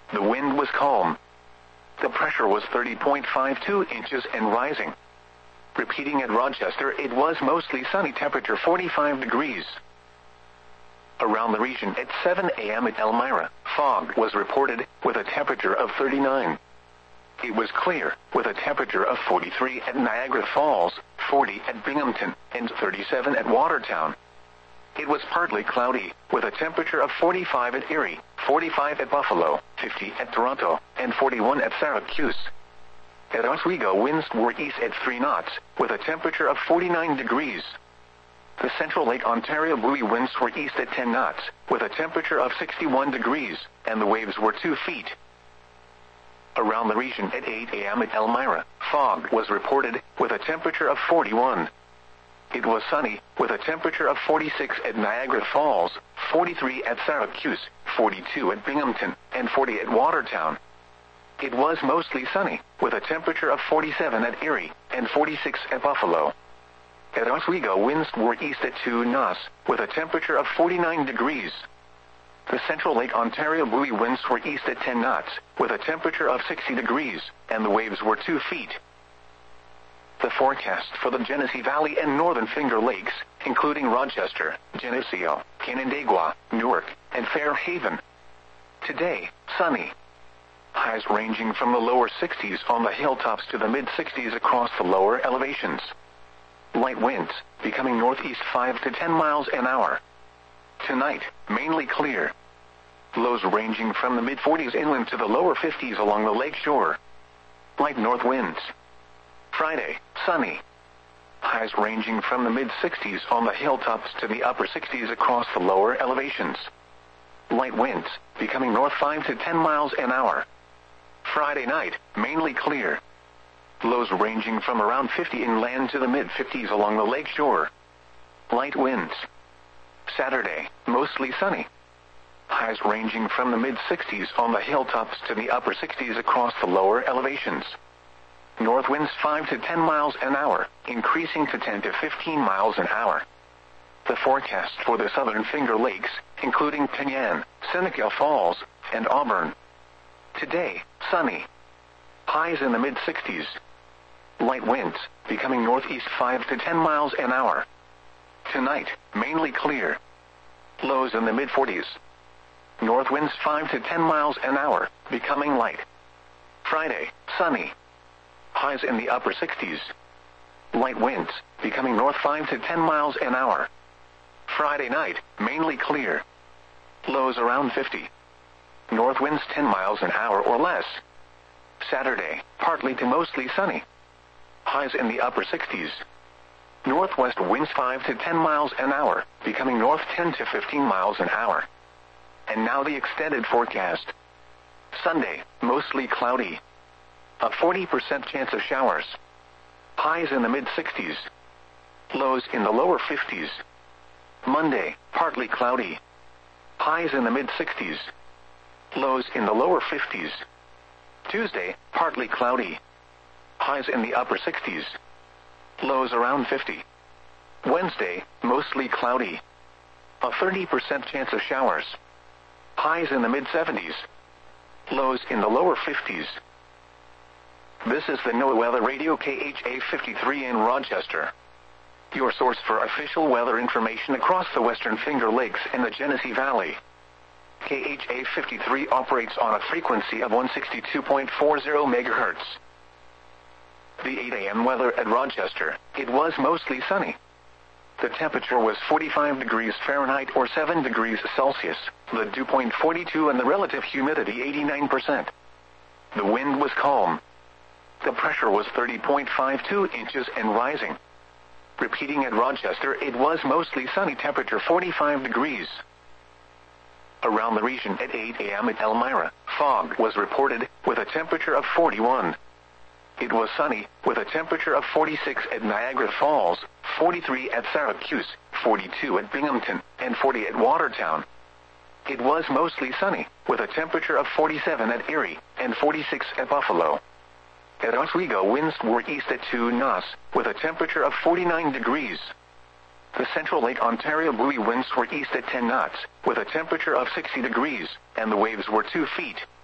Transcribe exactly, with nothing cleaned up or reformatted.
The wind was calm. The pressure was thirty point five two inches and rising. Repeating at Rochester, it was mostly sunny, temperature forty-five degrees. Around the region at seven a m at Elmira, fog was reported, with a temperature of thirty-nine. It was clear, with a temperature of forty-three at Niagara Falls, forty at Binghamton, and thirty-seven at Watertown. It was partly cloudy, with a temperature of forty-five at Erie, forty-five at Buffalo, fifty at Toronto, and forty-one at Syracuse. At Oswego, winds were east at three knots, with a temperature of forty-nine degrees. The Central Lake Ontario buoy winds were east at ten knots, with a temperature of sixty-one degrees, and the waves were two feet. Around the region at eight a m at Elmira, fog was reported, with a temperature of forty-one. It was sunny, with a temperature of forty-six at Niagara Falls, forty-three at Syracuse, forty-two at Binghamton, and forty at Watertown. It was mostly sunny, with a temperature of forty-seven at Erie, and forty-six at Buffalo. At Oswego, winds were east at two knots, with a temperature of forty-nine degrees. The Central Lake Ontario buoy winds were east at ten knots, with a temperature of sixty degrees, and the waves were two feet. The forecast for the Genesee Valley and Northern Finger Lakes, including Rochester, Geneseo, Canandaigua, Newark, and Fairhaven. Today, sunny. Highs ranging from the lower sixties on the hilltops to the mid-sixties across the lower elevations. Light winds, becoming northeast five to ten miles an hour. Tonight, mainly clear. Lows ranging from the mid-forties inland to the lower fifties along the lake shore. Light north winds. Friday, sunny. Highs ranging from the mid-sixties on the hilltops to the upper sixties across the lower elevations. Light winds, becoming north five to ten miles an hour. Friday night, mainly clear. Lows ranging from around fifty inland to the mid-fifties along the lake shore. Light winds. Saturday, mostly sunny. Highs ranging from the mid-sixties on the hilltops to the upper sixties across the lower elevations. North winds five to ten miles an hour, increasing to ten to fifteen miles an hour. The forecast for the Southern Finger Lakes, including Penyan, Seneca Falls, and Auburn. Today, sunny. Highs in the mid-sixties. Light winds, becoming northeast five to ten miles an hour. Tonight, mainly clear. Lows in the mid-forties. North winds five to ten miles an hour, becoming light. Friday, sunny. Highs in the upper sixties. Light winds, becoming north five to ten miles an hour. Friday night, mainly clear. Lows around fifty. North winds ten miles an hour or less. Saturday, partly to mostly sunny. Highs in the upper sixties. Northwest winds five to ten miles an hour, becoming north ten to fifteen miles an hour. And now the extended forecast. Sunday, mostly cloudy. A forty percent chance of showers. Highs in the mid-sixties. Lows in the lower fifties. Monday, partly cloudy. Highs in the mid-sixties. Lows in the lower fifties. Tuesday, partly cloudy. Highs in the upper sixties. Lows around fifty. Wednesday, mostly cloudy. A thirty percent chance of showers. Highs in the mid-seventies. Lows in the lower fifties. This is the NOAA Weather Radio K H A fifty-three in Rochester. Your source for official weather information across the Western Finger Lakes and the Genesee Valley. K H A fifty-three operates on a frequency of one hundred sixty-two point four zero megahertz. The eight a m weather at Rochester, it was mostly sunny. The temperature was forty-five degrees Fahrenheit or seven degrees Celsius, the dew point forty-two and the relative humidity eighty-nine percent. The wind was calm. The pressure was thirty point five two inches and rising. Repeating at Rochester, it was mostly sunny, temperature forty-five degrees. Around the region at eight a m at Elmira, fog was reported, with a temperature of forty-one. It was sunny, with a temperature of forty-six at Niagara Falls, forty-three at Syracuse, forty-two at Binghamton, and forty at Watertown. It was mostly sunny, with a temperature of forty-seven at Erie, and forty-six at Buffalo. At Oswego, winds were east at two knots, with a temperature of forty-nine degrees. The Central Lake Ontario buoy winds were east at ten knots, with a temperature of sixty degrees, and the waves were two feet.